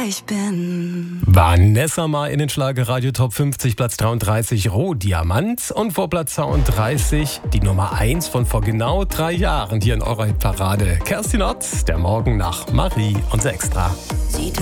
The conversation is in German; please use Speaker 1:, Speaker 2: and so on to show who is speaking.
Speaker 1: ich bin.
Speaker 2: Vanessa mal in den Schlagerradio Top 50, Platz 33, Rohdiamant. Und vor Platz 32 die Nummer 1 von vor genau 3 Jahren hier in eurer Hitparade. Kerstin Ott, der Morgen nach Marie und Sextra.